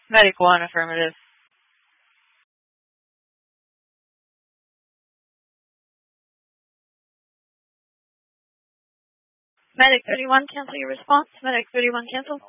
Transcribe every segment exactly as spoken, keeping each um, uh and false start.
Medic one, affirmative. Medic thirty-one, cancel your response. Medic thirty-one, cancel.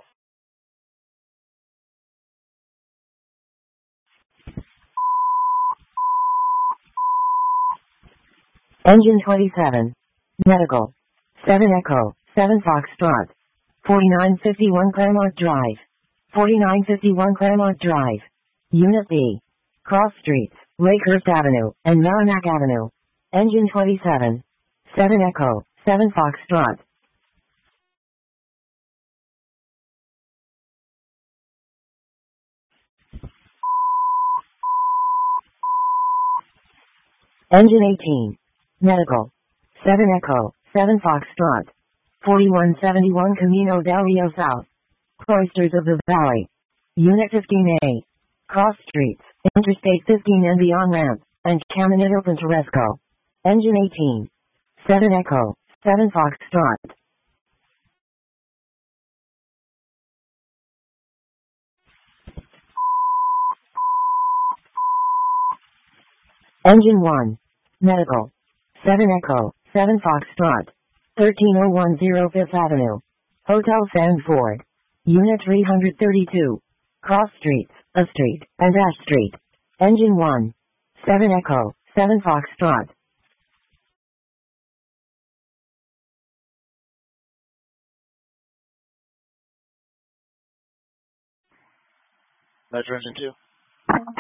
Engine twenty-seven. Medical. seven Echo, seven Foxtrot. forty-nine fifty-one Claremont Drive. forty-nine fifty-one Claremont Drive. Unit B. Cross Streets, Lakehurst Avenue, and Merrimack Avenue. Engine twenty-seven. seven Echo, seven Foxtrot. Engine eighteen. Medical. seven Echo, seven Foxtrot. forty-one seventy-one Camino del Rio South. Cloisters of the Valley. Unit fifteen A. Cross Streets, Interstate fifteen and beyond ramp, and Caminito Pintoresco. Engine eighteen. seven Echo, seven Foxtrot. Engine one. Medical. seven Echo, seven Foxtrot. thirteen oh one oh Fifth Avenue. Hotel Sanford. Unit three thirty-two. Cross Streets, A Street, and Ash Street. Engine one. seven Echo, seven Foxtrot. Metro Engine two.